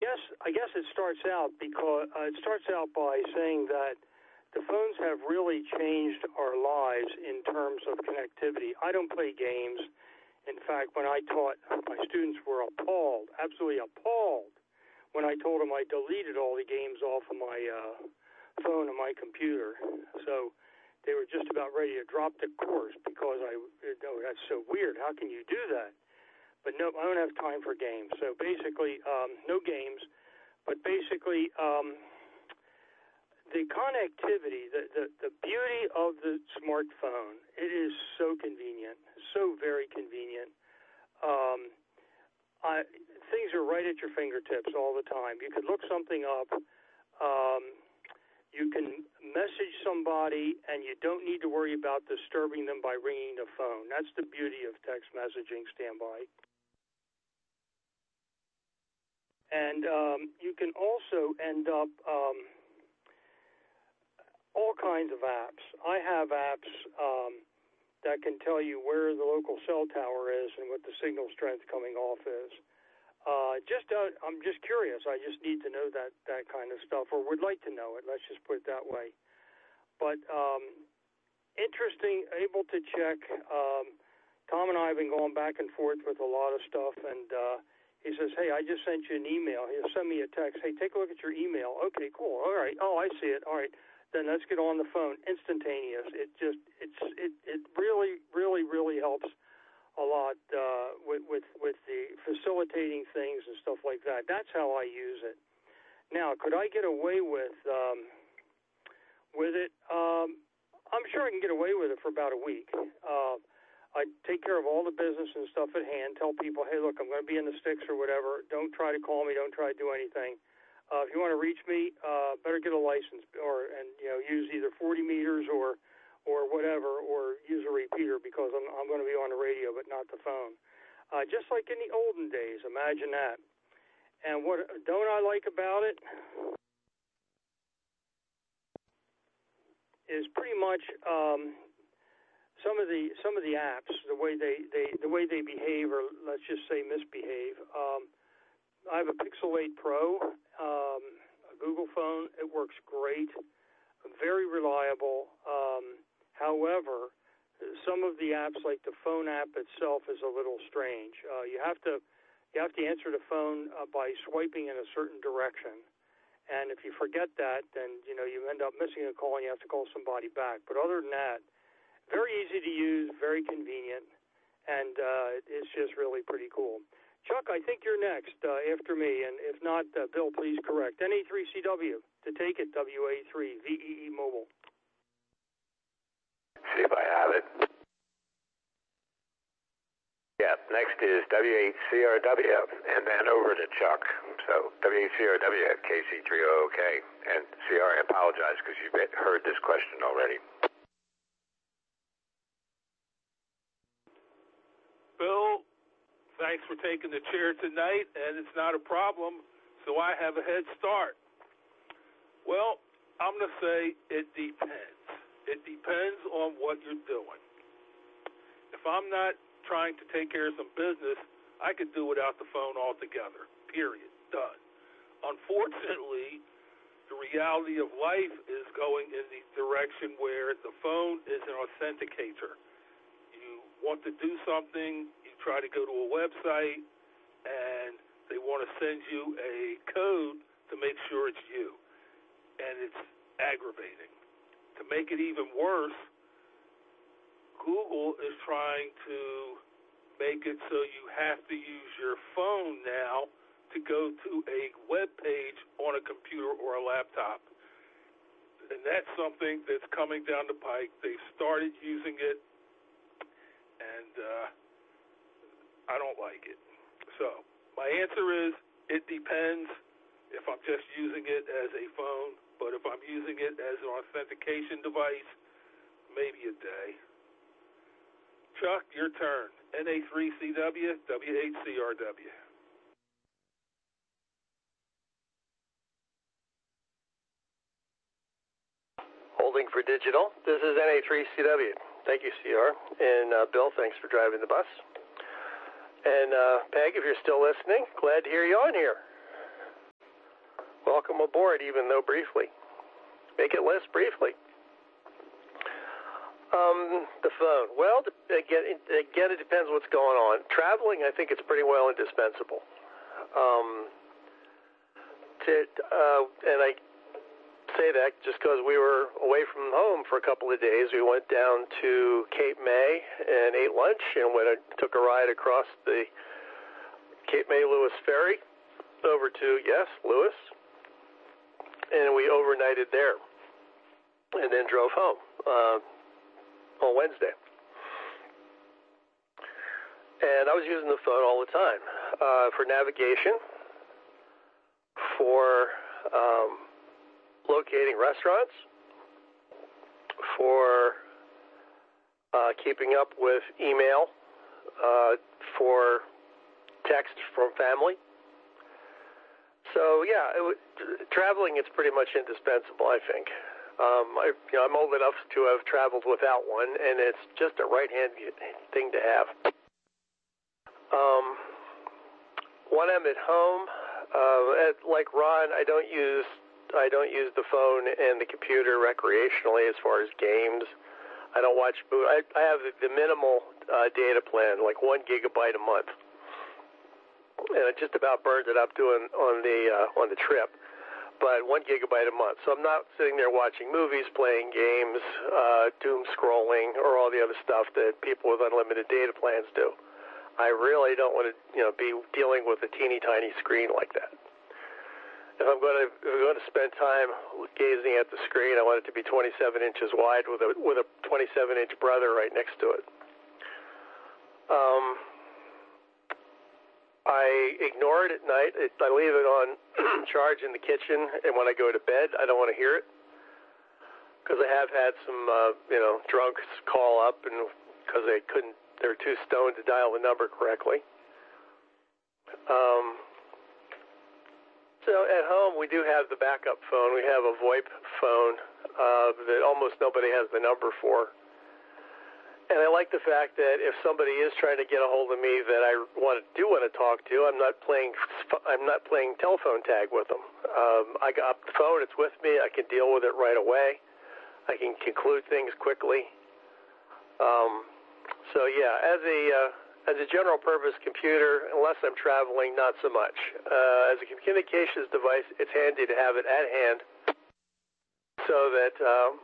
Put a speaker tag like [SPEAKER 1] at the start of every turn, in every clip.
[SPEAKER 1] I guess it starts out by saying that the phones have really changed our lives in terms of connectivity. I don't play games. In fact, when I taught, my students were appalled, absolutely appalled, when I told them I deleted all the games off of my phone and my computer. So they were just about ready to drop the course because that's so weird. How can you do that? But no, I don't have time for games. So basically, no games. But basically, the connectivity, the beauty of the smartphone, it is so convenient, so very convenient. Things are right at your fingertips all the time. You could look something up. You can message somebody, and you don't need to worry about disturbing them by ringing the phone. That's the beauty of text messaging standby. And you can also end up all kinds of apps. I have apps that can tell you where the local cell tower is and what the signal strength coming off is. I'm just curious. I just need to know that kind of stuff, or would like to know it. Let's just put it that way. But interesting, able to check. Tom and I have been going back and forth with a lot of stuff, and he says, "Hey, I just sent you an email." He'll send me a text. "Hey, take a look at your email." Okay, cool. All right. Oh, I see it. All right. Then let's get on the phone. Instantaneous. It really, really, really helps a lot with the facilitating things and stuff like that. That's how I use it. Now, could I get away with it? I'm sure I can get away with it for about a week. I take care of all the business and stuff at hand. Tell people, "Hey, look, I'm going to be in the sticks or whatever. Don't try to call me. Don't try to do anything. If you want to reach me, better get a license and use either 40 meters or whatever, or use a repeater because I'm going to be on the radio but not the phone." Just like in the olden days, imagine that. And what don't I like about it is pretty much some of the apps, the way they behave, or let's just say misbehave. I have a Pixel 8 Pro, a Google phone. It works great, very reliable. However, some of the apps, like the phone app itself, is a little strange. You have to answer the phone by swiping in a certain direction, and if you forget that, then you end up missing a call and you have to call somebody back. But other than that, very easy to use, very convenient, and it's just really pretty cool. Chuck, I think you're next after me, and if not, Bill, please correct. NA3CW, to take it, WA3, VEE Mobile.
[SPEAKER 2] See if I have it. Yeah, next is W8CRW, and then over to Chuck. So W8CRW at KC30OK. And CR, I apologize because you've heard this question already.
[SPEAKER 3] Bill, thanks for taking the chair tonight, and it's not a problem, so I have a head start. Well, I'm going to say it depends. It depends on what you're doing. If I'm not trying to take care of some business, I could do without the phone altogether, period, done. Unfortunately, the reality of life is going in the direction where the phone is an authenticator. You want to do something, you try to go to a website, and they want to send you a code to make sure it's you. And it's aggravating. To make it even worse, Google is trying to make it so you have to use your phone now to go to a web page on a computer or a laptop. And that's something that's coming down the pike. They've started using it, and I don't like it. So my answer is it depends if I'm just using it as a phone, but if I'm using it as an authentication device, maybe a day. Chuck, your turn. NA3CW, W8CRW.
[SPEAKER 4] Holding for digital. This is NA3CW. Thank you, CR. And Bill, thanks for driving the bus. And Peg, if you're still listening, glad to hear you on here. welcome aboard, even though briefly. Make it less briefly. The phone. Well, again, it depends what's going on. Traveling, I think it's pretty well indispensable. And I say that just because we were away from home for a couple of days. We went down to Cape May and ate lunch, and took a ride across the Cape May Lewis ferry over to Lewis, and we overnighted there, and then drove home on Wednesday. And I was using the phone all the time for navigation, for locating restaurants, for keeping up with email, for text from family. So yeah, traveling is pretty much indispensable, I think. I'm old enough to have traveled without one, and it's just a right-hand thing to have. When I'm at home, like Ron, I don't use the phone and the computer recreationally as far as games. I don't watch movies. I have the minimal data plan, like 1 gigabyte a month, and I just about burned it up doing on the trip. But 1 gigabyte a month, so I'm not sitting there watching movies, playing games, doom scrolling, or all the other stuff that people with unlimited data plans do. I really don't want to, be dealing with a teeny tiny screen like that. If I'm going to spend time gazing at the screen, I want it to be 27 inches wide with a 27-inch brother right next to it. I ignore it at night. I leave it on charge in the kitchen, and when I go to bed, I don't want to hear it, because I have had some, drunks call up, and because they were too stoned to dial the number correctly. So at home, we do have the backup phone. We have a VoIP phone that almost nobody has the number for. And I like the fact that if somebody is trying to get a hold of me that I want to talk to, I'm not playing telephone tag with them. I got the phone; it's with me. I can deal with it right away. I can conclude things quickly. So yeah, as a general purpose computer, unless I'm traveling, not so much. As a communications device, it's handy to have it at hand, so that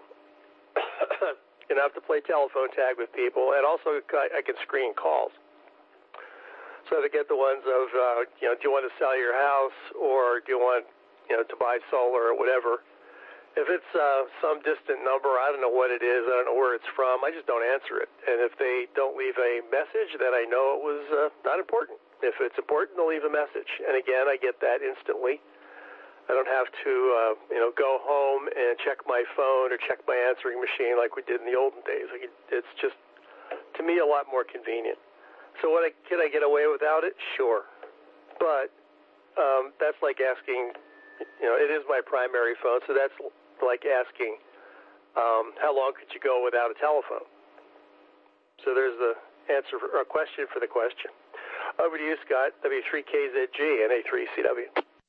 [SPEAKER 4] you don't have to play telephone tag with people, and also I can screen calls. So to get the ones of, do you want to sell your house, or do you want, to buy solar or whatever? If it's some distant number, I don't know what it is, I don't know where it's from, I just don't answer it. And if they don't leave a message, then I know it was not important. If it's important, they'll leave a message. And again, I get that instantly. I don't have to, go home and check my phone or check my answering machine like we did in the olden days. It's just, to me, a lot more convenient. So can I get away without it? Sure. But that's like asking, it is my primary phone, so that's like asking, how long could you go without a telephone? So there's the answer, a question for the question. Over to you, Scott, W3KZG, NA3CW.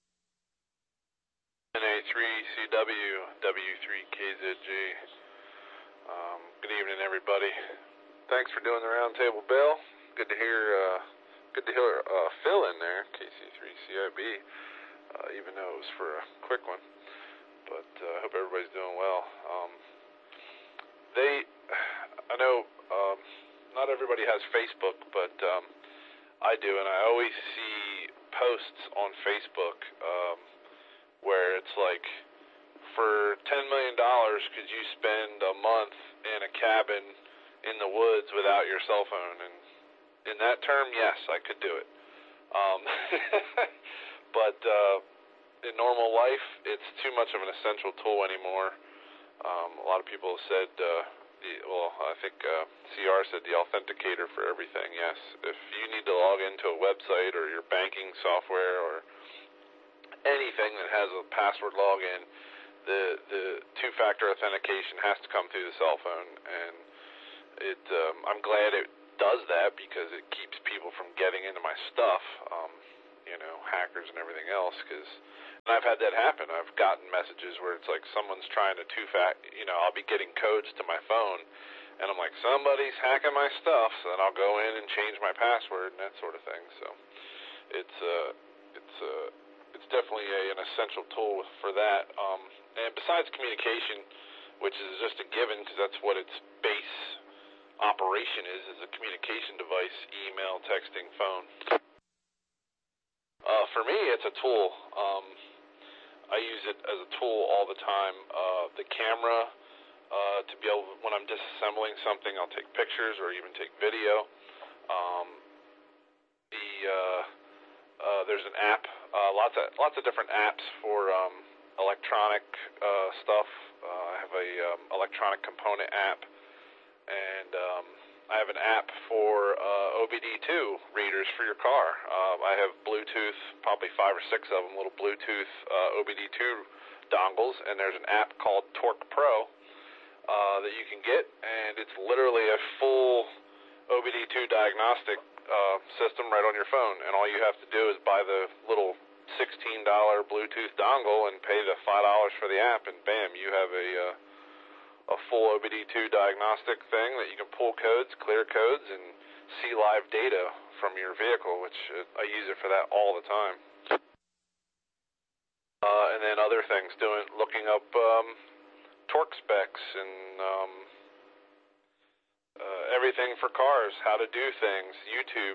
[SPEAKER 5] NA3CW, W3KZG. Good evening, everybody. Thanks for doing the roundtable, Bill. Good to hear Phil in there, KC3CIB, even though it was for a quick one. But I hope everybody's doing well. I know not everybody has Facebook, but I do, and I always see posts on Facebook where it's like, for $10 million, could you spend a month in a cabin in the woods without your cell phone? And in that term, yes, I could do it. But in normal life, it's too much of an essential tool anymore. A lot of people have said, I think CR said the authenticator for everything. Yes, if you need to log into a website or your banking software or anything that has a password login, the two-factor authentication has to come through the cell phone, and I'm glad it does that because it keeps people from getting into my stuff, hackers and everything else. And I've had that happen. I've gotten messages where it's like someone's trying to I'll be getting codes to my phone, and I'm like, somebody's hacking my stuff, so then I'll go in and change my password and that sort of thing. So it's definitely an essential tool for that. And besides communication, which is just a given because that's what its base operation is a communication device, email, texting, phone. For me, it's a tool. I use it as a tool all the time. The camera, to be able, when I'm disassembling something, I'll take pictures or even take video. There's an app, lots of different apps for electronic stuff. I have a electronic component app, and I have an app for OBD2 readers for your car. I have Bluetooth, probably 5 or 6 of them, little Bluetooth OBD2 dongles, and there's an app called Torque Pro that you can get, and it's literally a full OBD2 diagnostic system right on your phone, and all you have to do is buy the little $16 Bluetooth dongle and pay the $5 for the app, and bam, you have a full OBD2 diagnostic thing that you can pull codes, clear codes, and see live data from your vehicle, which I use it for that all the time. And then other things, looking up torque specs and everything for cars, how to do things, YouTube.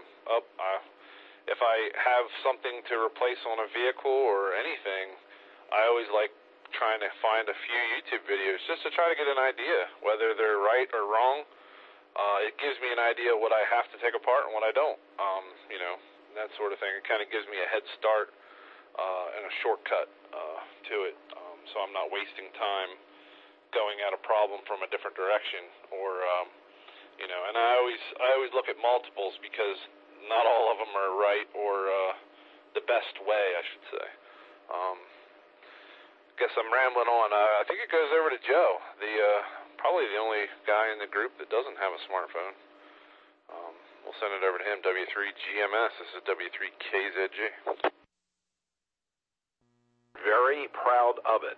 [SPEAKER 5] If I have something to replace on a vehicle or anything, I always like trying to find a few YouTube videos just to try to get an idea whether they're right or wrong. It gives me an idea what I have to take apart and what I don't, that sort of thing. It kind of gives me a head start and a shortcut to it, so I'm not wasting time going at a problem from a different direction, or and I always look at multiples because not all of them are right or the best way, I should say. Guess I'm rambling on. I think it goes over to Joe, probably the only guy in the group that doesn't have a smartphone. We'll send it over to him. W3GMS. This is W3KZG.
[SPEAKER 6] Very proud of it.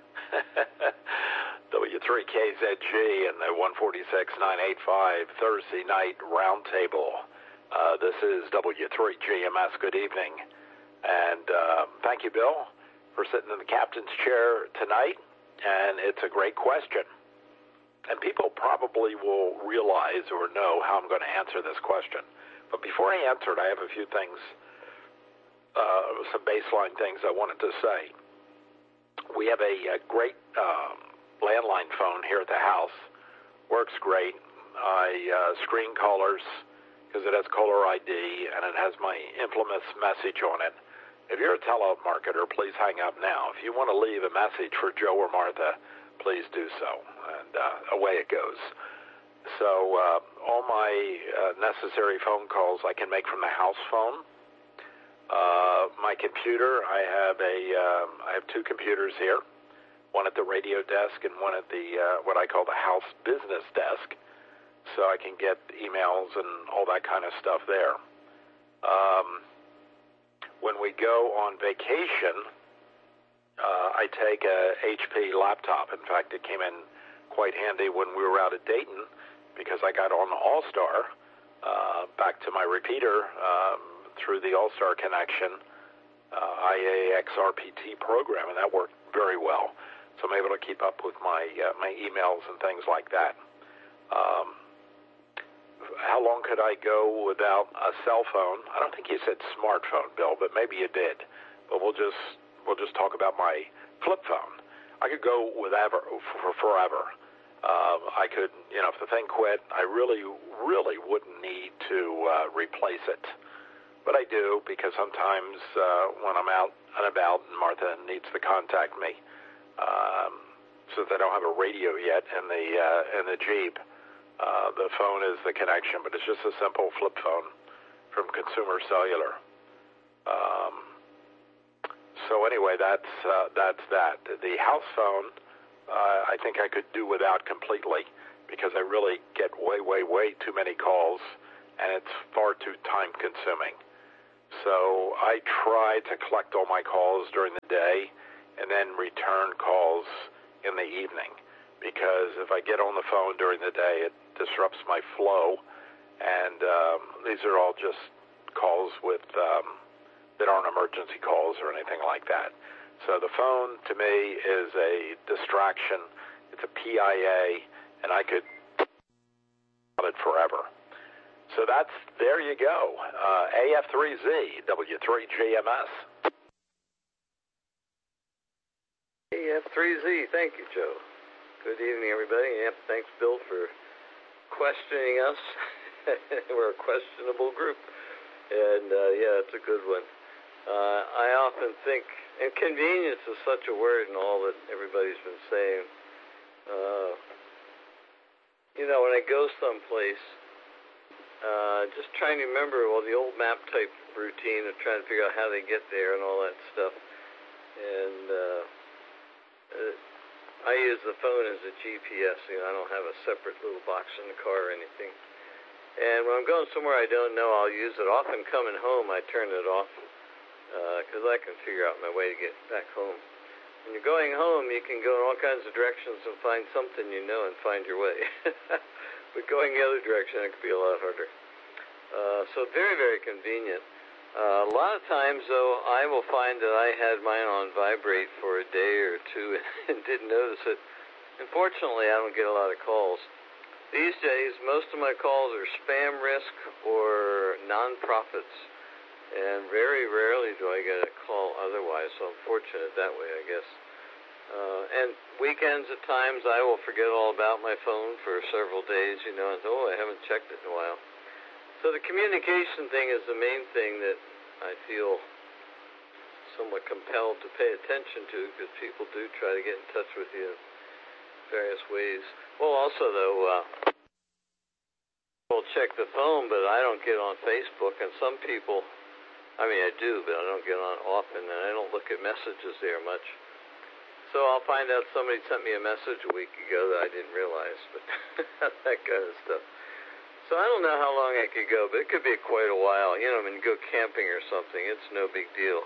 [SPEAKER 6] W3KZG and the 146.985 Thursday night roundtable. This is W3GMS. Good evening. And thank you, Bill, for sitting in the captain's chair tonight. And it's a great question. And people probably will realize or know how I'm going to answer this question. But before I answer it, I have a few things, some baseline things I wanted to say. We have a great landline phone here at the house. Works great. I screen callers because it has caller ID and it has my infamous message on it. If you're a telemarketer, please hang up now. If you want to leave a message for Joe or Martha, please do so. And away it goes. So all my necessary phone calls I can make from the house phone. My computer, I have two computers here, one at the radio desk and one at the what I call the house business desk, so I can get emails and all that kind of stuff there. When we go on vacation, I take a HP laptop. In fact, it came in quite handy when we were out at Dayton because I got on All-Star back to my repeater through the All-Star connection, IAXRPT program, and that worked very well. So I'm able to keep up with my emails and things like that. How long could I go without a cell phone? I don't think you said smartphone, Bill, but maybe you did. But we'll just talk about my flip phone. I could go for forever. I could, if the thing quit, I really wouldn't need to replace it. But I do because sometimes when I'm out and about and Martha needs to contact me, since I don't have a radio yet in the Jeep, the phone is the connection, but it's just a simple flip phone from Consumer Cellular. So anyway, that's that. The house phone, I think I could do without completely because I really get way too many calls, and it's far too time-consuming. So I try to collect all my calls during the day and then return calls in the evening, because if I get on the phone during the day, it disrupts my flow, and these are all just calls with that aren't emergency calls or anything like that. So the phone, to me, is a distraction. It's a PIA, and I could it forever. So there you go. AF3Z, W3GMS.
[SPEAKER 7] AF3Z, thank you, Joe. Good evening, everybody. Yep, thanks, Bill, for questioning us. We're a questionable group. And, yeah, it's a good one. I often think, and convenience is such a word in all that everybody's been saying. When I go someplace, just trying to remember, the old map type routine of trying to figure out how they get there and all that stuff. And I use the phone as a GPS. I don't have a separate little box in the car or anything. And when I'm going somewhere I don't know, I'll use it. Often coming home, I turn it off because I can figure out my way to get back home. When you're going home, you can go in all kinds of directions and find something you know and find your way. But going the other direction, it could be a lot harder. So very, very convenient. A lot of times, though, I will find that I had mine on vibrate for a day or two and didn't notice it. Unfortunately, I don't get a lot of calls. These days, most of my calls are spam risk or nonprofits, and very rarely do I get a call otherwise, so I'm fortunate that way, I guess. And weekends at times, I will forget all about my phone for several days, and I haven't checked it in a while. So the communication thing is the main thing that I feel somewhat compelled to pay attention to, because people do try to get in touch with you in various ways. Well, also, though, people check the phone, but I don't get on Facebook, and some people, I do, but I don't get on often, and I don't look at messages there much. So I'll find out somebody sent me a message a week ago that I didn't realize, but that kind of stuff. So I don't know how long I could go, but it could be quite a while. When you go camping or something, it's no big deal.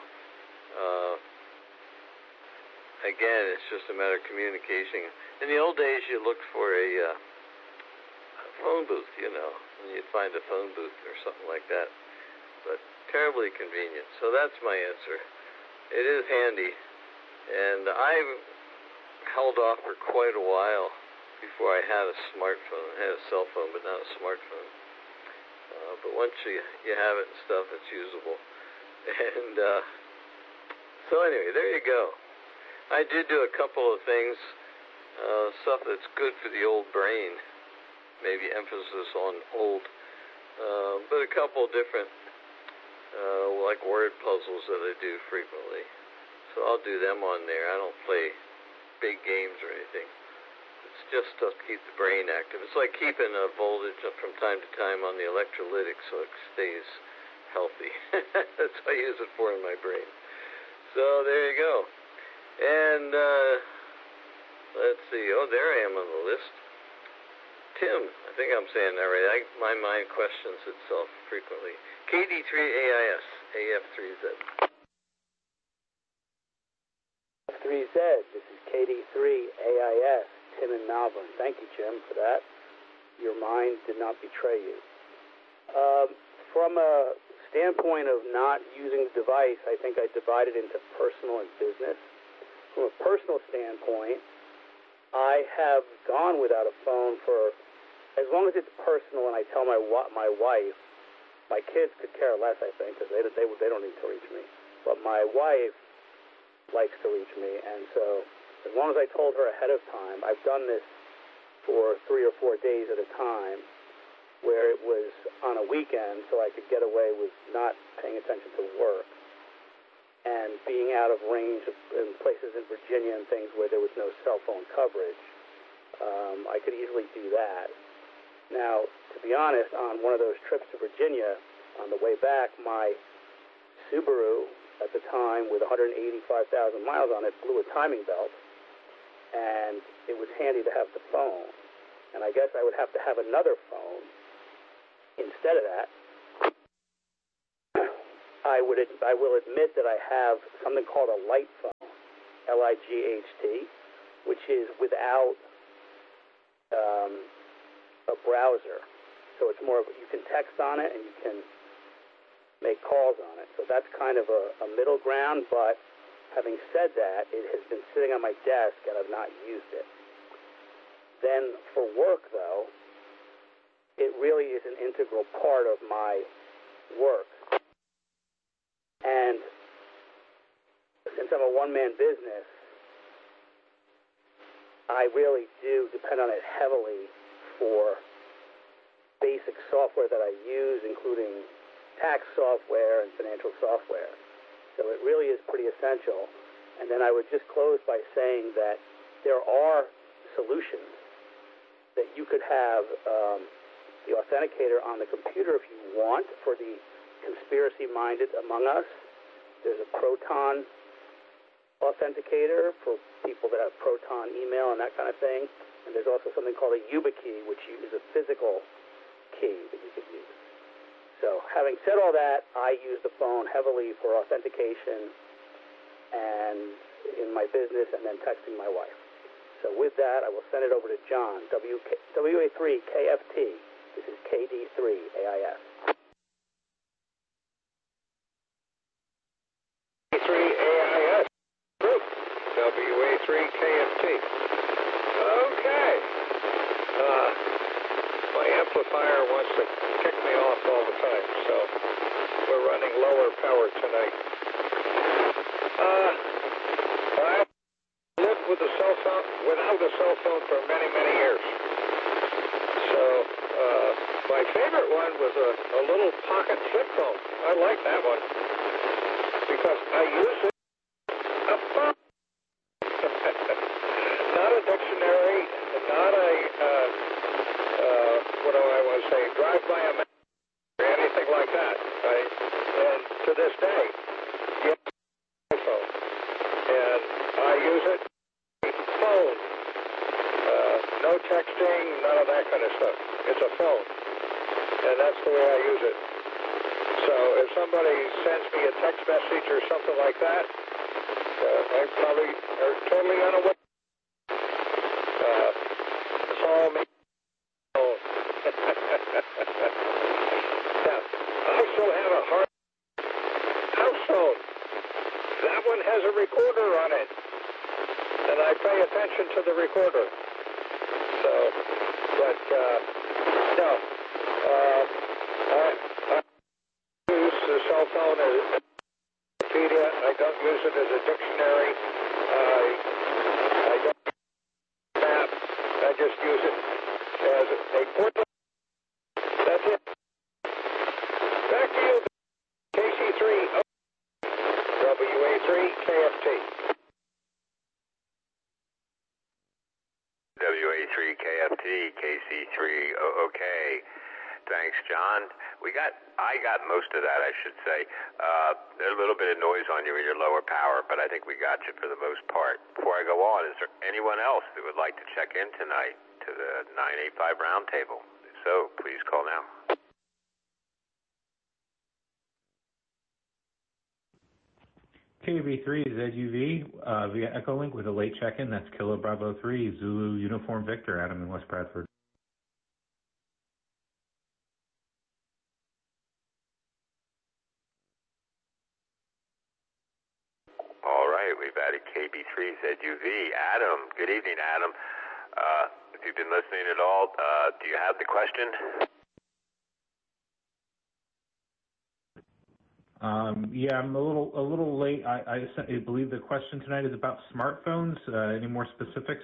[SPEAKER 7] Again, it's just a matter of communication. In the old days, you looked for a phone booth, and you'd find a phone booth or something like that. But terribly convenient. So that's my answer. It is handy. And I held off for quite a while before I had a smartphone. I had a cell phone, but not a smartphone. But once you have it and stuff, it's usable. And so anyway, there you go. I did do a couple of things, stuff that's good for the old brain, maybe emphasis on old, but a couple different, like word puzzles that I do frequently. So I'll do them on there. I don't play big games or anything. It's just stuff to keep the brain active. It's like keeping a voltage up from time to time on the electrolytic so it stays healthy. That's what I use it for in my brain. So there you go. And let's see. Oh, there I am on the list. Tim, I think I'm saying that right. My mind questions itself frequently. KD3AIS, AF3Z.
[SPEAKER 8] F3Z, this is KD3AIS, Tim in Malvern. Thank you, Jim, for that. Your mind did not betray you. From a standpoint of not using the device, I think I divide it into personal and business. From a personal standpoint, I have gone without a phone for as long as it's personal, and I tell my wife. My kids could care less, I think, because they don't need to reach me. But my wife likes to reach me, and so as long as I told her ahead of time, I've done this for 3 or 4 days at a time, where it was on a weekend, so I could get away with not paying attention to work and being out of range in places in Virginia and things where there was no cell phone coverage. I could easily do that. Now, to be honest, on one of those trips to Virginia, on the way back, my Subaru at the time with 185,000 miles on it blew a timing belt, and it was handy to have the phone. And I guess I would have to have another phone instead of that. I will admit that I have something called a light phone, LIGHT, which is without a browser. So it's more of you can text on it and you can make calls on it. So that's kind of a middle ground, but having said that, it has been sitting on my desk and I've not used it. Then for work, though, it really is an integral part of my work. And since I'm a one-man business, I really do depend on it heavily for basic software that I use, including tax software and financial software. So it really is pretty essential. And then I would just close by saying that there are solutions that you could have the authenticator on the computer if you want for the conspiracy-minded among us. There's a Proton authenticator for people that have Proton email and that kind of thing. And there's also something called a YubiKey, which is a physical key that you could use. So having said all that, I use the phone heavily for authentication and in my business and then texting my wife. So with that, I will send it over to John, WA3KFT. This is KD3AIS.
[SPEAKER 9] WA3AIS Group, WA3KFT. Okay. My amplifier wants to kick me off all the time, so we're running lower power tonight. I lived with a cell phone, without a cell phone for many, many years. So my favorite one was a little pocket flip phone. I like that one because I use it a phone. Not a dictionary, not a what do I want to say, drive by a map or anything like that. And to this day, yes, iPhone. And I use it phone. No texting, none of that kind of stuff. It's a phone. And that's the way I use it. So if somebody sends me a text message or something like that, I probably are totally unaware. Call me. Now, I still have a house phone. That one has a recorder on it. And I pay attention to the recorder. So, but, no. I use the cell phone as Wikipedia. I don't use it as a dictionary. I don't use a map. I just use it as a portrait. That's it. Back to you, KC3, WA3KFT.
[SPEAKER 2] WA3KFT, KC3OK. Thanks, John. I got most of that, I should say. There's a little bit of noise on you in your lower power, but I think we got you for the most part. Before I go on, is there anyone else that would like to check in tonight to the 985 Roundtable? If so, please call now.
[SPEAKER 10] KB3 is ZUV via Echolink with a late check-in. That's Kilo Bravo 3, Zulu Uniform Victor, Adam in West Bradford.
[SPEAKER 2] All right, we've added KB3 ZUV. Adam, good evening, Adam. If you've been listening at all, do you have the question?
[SPEAKER 10] Yeah, I'm a little late. I believe the question tonight is about smartphones. Any more specifics?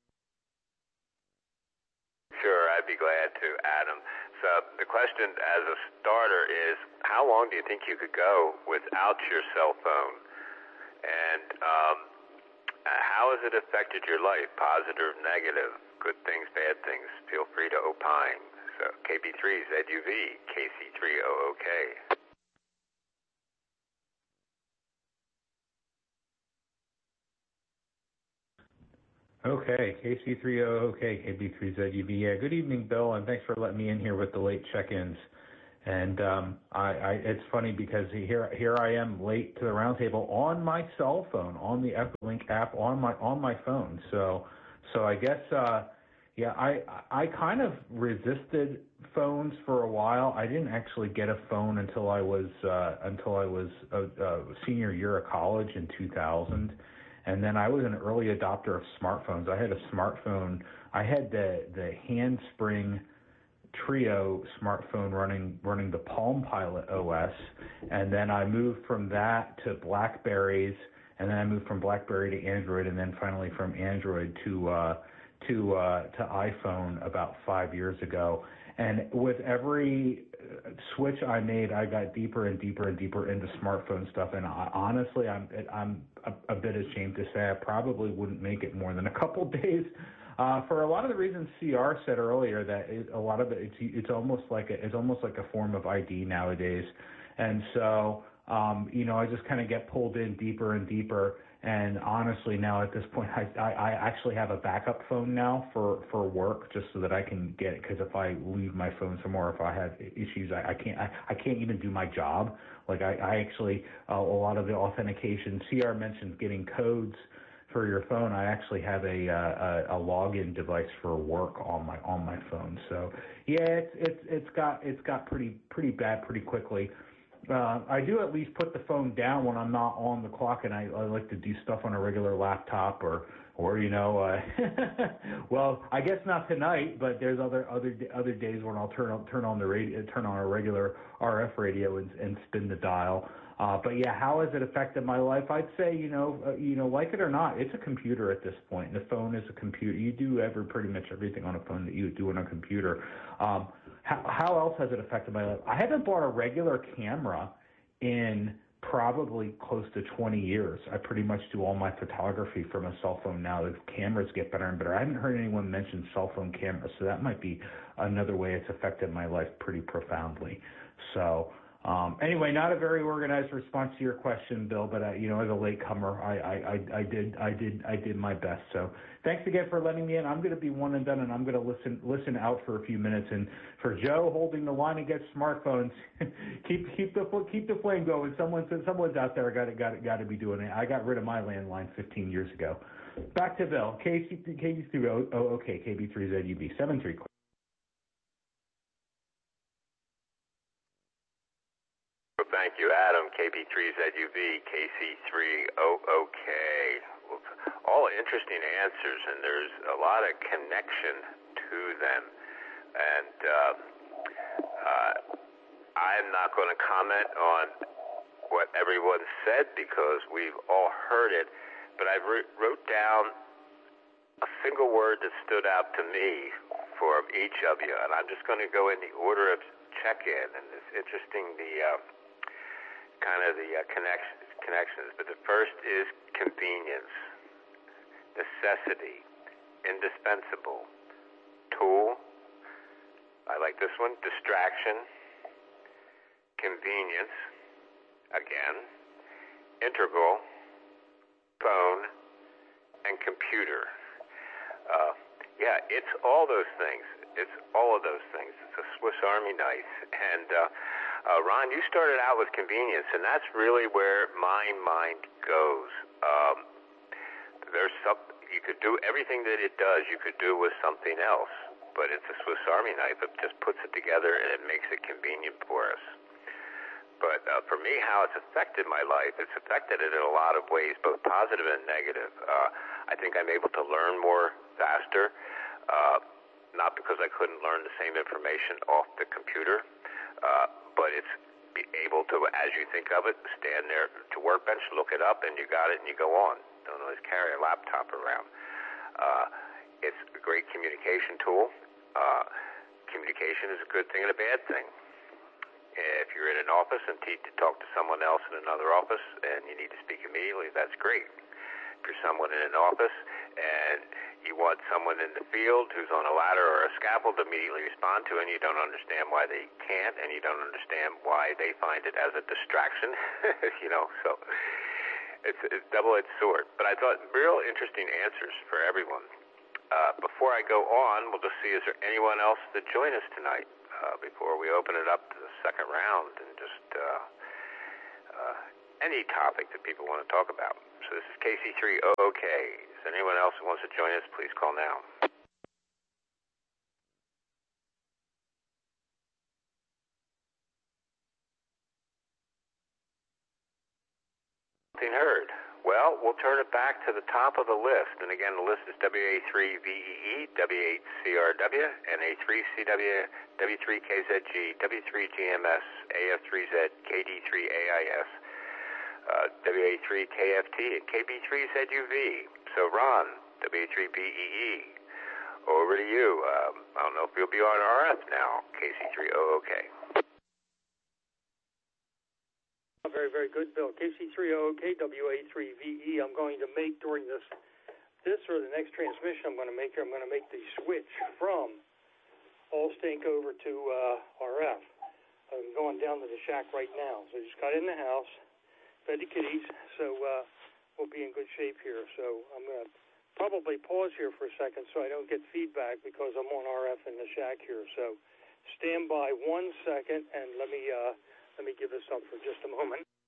[SPEAKER 2] Sure, I'd be glad to, Adam. So the question as a starter is, how long do you think you could go without your cell phone? And how has it affected your life, positive, negative, good things, bad things? Feel free to opine. So KB3 ZUV, KC3OOK.
[SPEAKER 10] Okay, KC3OOK, KB3ZUB. Yeah, good evening, Bill, and thanks for letting me in here with the late check-ins. And it's funny because here I am late to the roundtable on my cell phone, on the Echolink app on my phone. So I guess I kind of resisted phones for a while. I didn't actually get a phone until I was a senior year of college in 2000, and then I was an early adopter of smartphones. I had a smartphone. I had the Handspring Trio smartphone running the Palm Pilot OS, and then I moved from that to Blackberries, and then I moved from Blackberry to Android, and then finally from Android to iPhone about 5 years ago. And with every switch I made, I got deeper and deeper and deeper into smartphone stuff. And honestly, I'm a bit ashamed to say I probably wouldn't make it more than a couple days. For a lot of the reasons CR said earlier, that a lot of it's almost like a form of ID nowadays, and so I just kind of get pulled in deeper and deeper. And honestly, now at this point, I actually have a backup phone now for work, just so that I can get it. Because if I leave my phone somewhere, if I have issues, I can't even do my job. Like I actually a lot of the authentication. CR mentioned getting codes for your phone. I actually have a login device for work on my phone. So yeah, it's got pretty bad pretty quickly. I do at least put the phone down when I'm not on the clock, and I like to do stuff on a regular laptop or well, I guess not tonight, but there's other days when I'll turn on the radio, turn on a regular RF radio and spin the dial. But yeah, how has it affected my life? I'd say, like it or not, it's a computer at this point. And the phone is a computer. You do pretty much everything on a phone that you would do on a computer. How else has it affected my life? I haven't bought a regular camera in probably close to 20 years. I pretty much do all my photography from a cell phone now. The cameras get better and better. I haven't heard anyone mention cell phone cameras, so that might be another way it's affected my life pretty profoundly. So anyway, not a very organized response to your question, Bill, but as a latecomer, I did my best. So thanks again for letting me in. I'm going to be one and done, and I'm going to listen out for a few minutes. And for Joe holding the line against smartphones, keep the flame going. Someone's out there got to be doing it. I got rid of my landline 15 years ago. Back to Bill. KB3 KB3ZUB 73.
[SPEAKER 2] Thank you, Adam. KB3ZUB, KC3OOK. All interesting answers, and there's a lot of connection to them. And I'm not going to comment on what everyone said because we've all heard it, but I wrote down a single word that stood out to me for each of you, and I'm just going to go in the order of check-in. And it's interesting, the connections, but the first is convenience, necessity, indispensable, tool, I like this one, distraction, convenience, again, integral, phone, and computer. It's all those things. It's all of those things. It's a Swiss Army knife. And Ron, you started out with convenience, and that's really where my mind goes. You could do everything that it does, you could do with something else, but it's a Swiss Army knife. It just puts it together, and it makes it convenient for us. But for me, how it's affected my life, it's affected it in a lot of ways, both positive and negative. I think I'm able to learn more faster, not because I couldn't learn the same information off the computer, but it's be able to, as you think of it, stand there to workbench, look it up, and you got it, and you go on. Don't always carry a laptop around. It's a great communication tool. Communication is a good thing and a bad thing. If you're in an office and need to talk to someone else in another office and you need to speak immediately, that's great. If you're someone in an office and you want someone in the field who's on a ladder or a scaffold to immediately respond to, and you don't understand why they can't, and you don't understand why they find it as a distraction, so it's a double-edged sword. But I thought real interesting answers for everyone. Before I go on, we'll just see, is there anyone else that join us tonight before we open it up to the second round and just any topic that people want to talk about. So this is KC3OOK. Is there anyone else who wants to join us? Please call now. Nothing heard. Well, we'll turn it back to the top of the list. And again, the list is WA3VEE, W8CRW, NA3CW, W3KZG, W3GMS, AF3Z, KD3AIS, WA3KFT, and KB3ZUV. So, Ron, WA3BEE, over to you. I don't know if you'll be on RF now, KC3OOK.
[SPEAKER 1] Very, very good, Bill. KC3OOK, WA3VE. I'm going to make during this or the next transmission I'm going to make here, I'm going to make the switch from All-Stink over to RF. I'm going down to the shack right now. So I just got in the house, fed the kitties, so we'll be in good shape here. So I'm going to probably pause here for a second so I don't get feedback because I'm on RF in the shack here. So stand by 1 second and let me give this up for just a moment.